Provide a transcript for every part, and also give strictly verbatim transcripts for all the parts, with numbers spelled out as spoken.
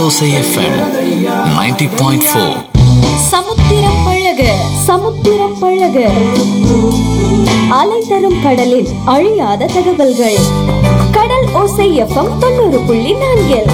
கடலோசை FM ninety point four. சமுத்திரம் பழக சமுத்திரம் பழக அலை தரும் கடலில் அழியாத தகவல்கள். கடல் ஓசை எஃப்எம் தொண்ணூறு புள்ளி நான்கில்.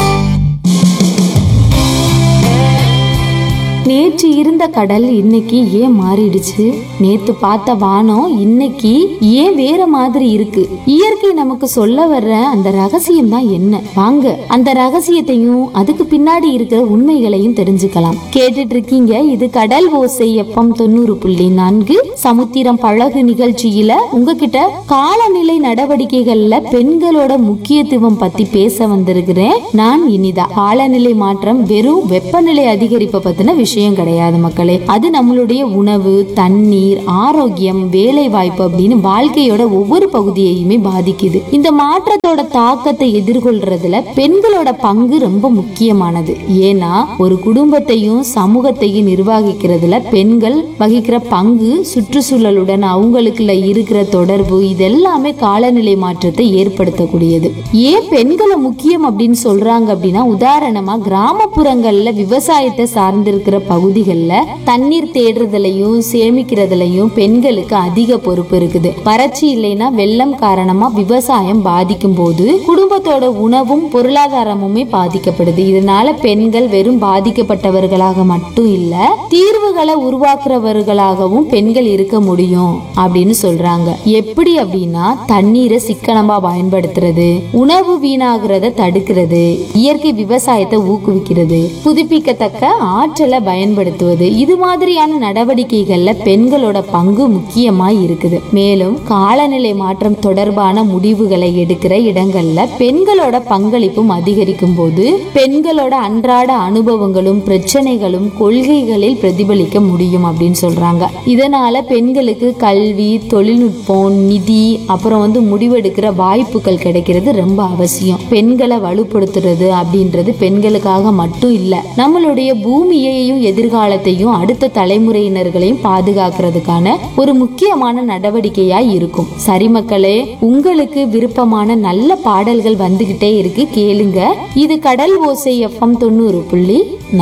நேற்று இருந்த கடல் இன்னைக்கு ஏன் மாறிடுச்சு? நேத்து பார்த்த வானம் இன்னைக்கு ஏன் வேற மாதிரி இருக்கு? இயற்கை நமக்கு சொல்ல வர்ற அந்த ரகசியம் தான் என்ன? வாங்க அந்த ரகசியத்தையும் அதுக்கு பின்னாடி இருக்கிற உண்மைகளையும் தெரிஞ்சுக்கலாம். கேட்டுட்டு இருக்கீங்க, இது கடல் ஓசை எஃப்எம் தொண்ணூறு புள்ளி நான்கு சமுத்திரம் பழகு நிகழ்ச்சியில உங்ககிட்ட காலநிலை நடவடிக்கைகள்ல பெண்களோட முக்கியத்துவம் பத்தி பேச வந்திருக்கிறேன். நான் இனிதா. காலநிலை மாற்றம் வெறும் வெப்பநிலை அதிகரிப்பை பத்தின விஷயம் கிடையாது மக்களே. அது நம்மளுடைய உணவு, தண்ணீர், ஆரோக்கியம், வேலை வாய்ப்பு அப்படின்னு வாழ்க்கையோட ஒவ்வொரு பகுதியையுமே பாதிக்குது. இந்த மாற்றத்தோட தாக்கத்தை எதிர்கொள்றதுல பெண்களோட பங்கு ரொம்ப முக்கியமானது. ஏன்னா ஒரு குடும்பத்தையும் சமூகத்தையும் நிர்வகிக்கிறதுல பெண்கள் வகிக்கிற பங்கு, சுற்றுச்சூழலுடன் அவங்களுக்குள்ள இருக்கிற தொடர்பு, இதெல்லாமே காலநிலை மாற்றத்தை ஏற்படுத்தக்கூடியது. ஏன் பெண்களை முக்கியம் அப்படின்னு சொல்றாங்க அப்படின்னா, உதாரணமா கிராமப்புறங்கள்ல விவசாயத்தை சார்ந்திருக்கிற பகுதிகள்ல தண்ணீர் தேடுறதுலயும் சேமிக்கிறதுலயும் பெண்களுக்கு அதிக பொறுப்பு இருக்குது. வறட்சி இல்லைன்னா வெள்ளம் காரணமா விவசாயம் பாதிக்கும் போது குடும்பத்தோட உணவும் பொருளாதாரமுமே பாதிக்கப்படுது. இதனால பெண்கள் வெறும் பாதிக்கப்பட்டவர்களாக மட்டும் இல்ல, தீர்வுகளை உருவாக்குறவர்களாகவும் பெண்கள் இருக்க முடியும் அப்படின்னு சொல்றாங்க. எப்படி அப்படின்னா, தண்ணீரை சிக்கனமா பயன்படுத்துறது, உணவு வீணாகிறத தடுக்கிறது, இயற்கை விவசாயத்தை ஊக்குவிக்கிறது, புதுப்பிக்கத்தக்க ஆற்றலை பயன்படுத்துவது, இது மாதிரியான நடவடிக்கைகள்ல பெண்களோட பங்கு முக்கியமா இருக்குது. மேலும் காலநிலை மாற்றம் தொடர்பான முடிவுகளை எடுக்கிற இடங்கள்ல பெண்களோட பங்களிப்பும் அதிகரிக்கும் போது பெண்களோட அன்றாட அனுபவங்களும் பிரச்சனைகளும் கொள்கைகளில் பிரதிபலிக்க முடியும் அப்படின்னு சொல்றாங்க. இதனால பெண்களுக்கு கல்வி, தொழில்நுட்பம், நிதி, அப்புறம் வந்து முடிவெடுக்கிற வாய்ப்புகள் கிடைக்கிறது ரொம்ப அவசியம். பெண்களை வலுப்படுத்துறது அப்படின்றது பெண்களுக்காக மட்டும் இல்ல, நம்மளுடைய பூமியையும் எதிர்காலத்தையும் அடுத்த தலைமுறையினர்களையும் பாதுகாக்கிறதுக்கான ஒரு முக்கியமான நடவடிக்கையா இருக்கும். சரி மக்களே, உங்களுக்கு விருப்பமான நல்ல பாடல்கள் வந்துகிட்டே இருக்கு, கேளுங்க. இது கடல் ஓசை எஃப்எம் தொண்ணூறு புள்ளி